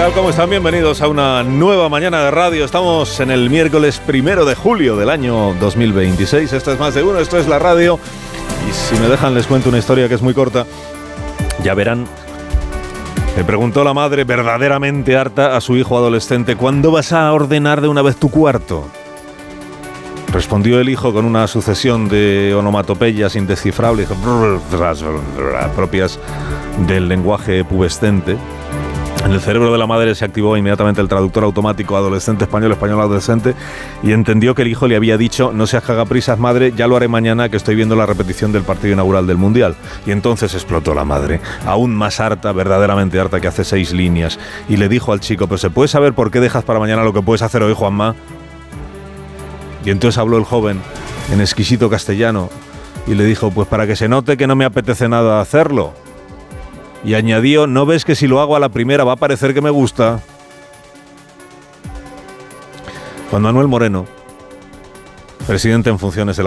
tal? ¿Cómo están? Bienvenidos a una nueva mañana de radio. Estamos en el miércoles 1 de julio del año 2026. Esto es Más de Uno, esto es la radio. Y si me dejan les cuento una historia que es muy corta. Ya verán. Le preguntó la madre, verdaderamente harta, a su hijo adolescente: ¿cuándo vas a ordenar de una vez tu cuarto? Respondió el hijo con una sucesión de onomatopeyas indescifrables propias del lenguaje pubescente. En el cerebro de la madre se activó inmediatamente el traductor automático adolescente español, español adolescente, y entendió que el hijo le había dicho: no seas cagaprisas, madre, ya lo haré mañana, que estoy viendo la repetición del partido inaugural del Mundial. Y entonces explotó la madre, aún más harta, verdaderamente harta, que hace 6 líneas, y le dijo al chico: ¿pero se puede saber por qué dejas para mañana lo que puedes hacer hoy, Juanma? Y entonces habló el joven en exquisito castellano y le dijo: pues para que se note que no me apetece nada hacerlo. Y añadió: ¿no ves que si lo hago a la primera va a parecer que me gusta? Juan Manuel Moreno, presidente en funciones de la